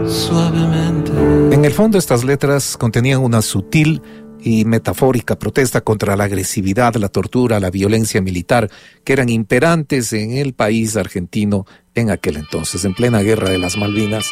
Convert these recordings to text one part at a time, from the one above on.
suavemente. En el fondo, estas letras contenían una sutil y metafórica protesta contra la agresividad, la tortura, la violencia militar que eran imperantes en el país argentino en aquel entonces, en plena guerra de las Malvinas.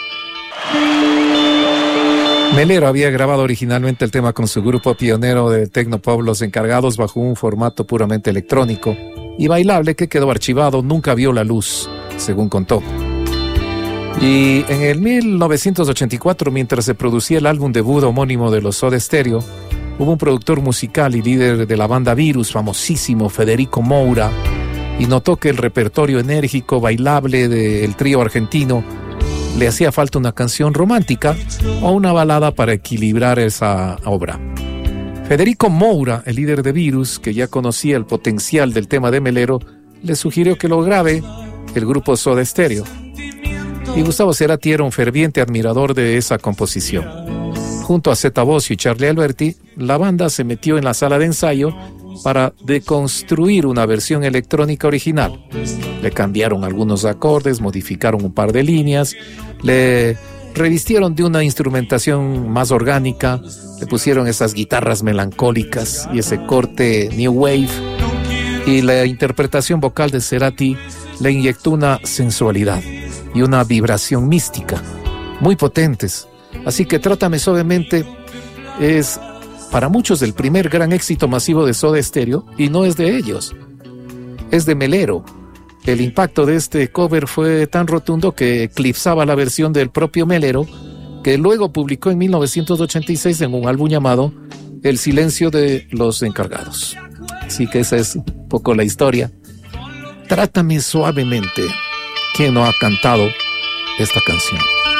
Melero había grabado originalmente el tema con su grupo pionero de Tecnopop Los Encargados bajo un formato puramente electrónico y bailable que quedó archivado, nunca vio la luz, según contó. Y en el 1984, mientras se producía el álbum debut homónimo de los Soda Stereo, hubo un productor musical y líder de la banda Virus, famosísimo Federico Moura, y notó que el repertorio enérgico, bailable del trío argentino le hacía falta una canción romántica o una balada para equilibrar esa obra. Federico Moura, el líder de Virus, que ya conocía el potencial del tema de Melero, le sugirió que lo grabe el grupo Soda Stereo. Y Gustavo Cerati era un ferviente admirador de esa composición. Junto a Zeta Bosio y Charlie Alberti, la banda se metió en la sala de ensayo para deconstruir una versión electrónica original. Le cambiaron algunos acordes, modificaron un par de líneas, le revistieron de una instrumentación más orgánica, le pusieron esas guitarras melancólicas y ese corte New Wave, y la interpretación vocal de Cerati le inyectó una sensualidad y una vibración mística muy potentes. Así que Trátame Suavemente es para muchos el primer gran éxito masivo de Soda Stereo, y no es de ellos, es de Melero. El impacto de este cover fue tan rotundo que eclipsaba la versión del propio Melero, que luego publicó en 1986 en un álbum llamado El Silencio de los Encargados. Así que esa es un poco la historia. Trátame Suavemente. ¿Quién no ha cantado esta canción?